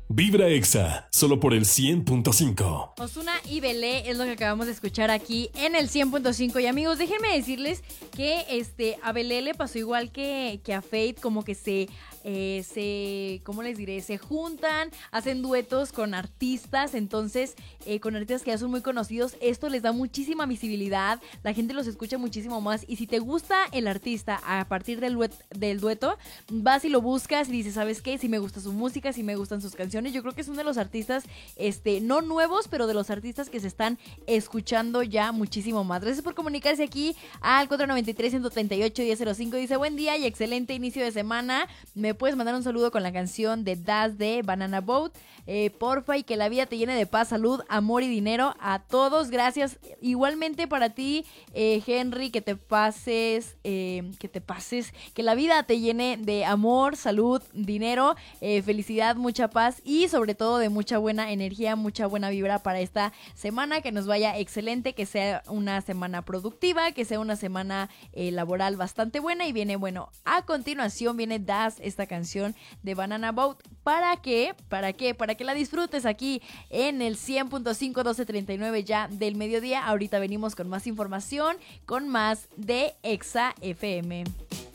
Vibra Exa, solo por el 100.5. Ozuna y Belé es lo que acabamos de escuchar aquí en el 100.5. Y amigos, déjenme decirles que a Belé le pasó igual que a Fate, como que ¿cómo les diré? Se juntan, hacen duetos con artistas, entonces con artistas que ya son muy conocidos, esto les da muchísima visibilidad, la gente los escucha muchísimo más, y si te gusta el artista a partir del dueto, vas y lo buscas y dices, ¿sabes qué? Si me gusta su música, si me gustan sus canciones. Yo creo que es uno de los artistas, no nuevos, pero de los artistas que se están escuchando ya muchísimo más. Gracias por comunicarse aquí al 493-138-1005. Dice, buen día y excelente inicio de semana. Me puedes mandar un saludo con la canción de Das de Banana Boat. Porfa, y que la vida te llene de paz, salud, amor y dinero a todos. Gracias. Igualmente para ti, Henry, que te pases, que la vida te llene de amor, salud, dinero, felicidad, mucha paz y sobre todo de mucha buena energía, mucha buena vibra para esta semana, que nos vaya excelente, que sea una semana productiva, que sea una semana laboral bastante buena. Y viene, bueno, a continuación viene Das, esta canción de Banana Boat. ¿Para qué? Para que la disfrutes aquí en el 100.5, 12:39 ya del mediodía. Ahorita venimos con más información, con más de Exa FM.